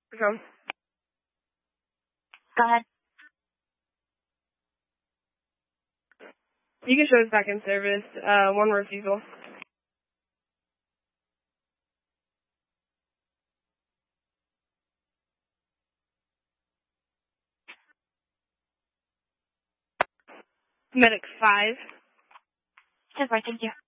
Go. Go ahead. You can show us back in service. One refusal. Medic 5. Super, thank you.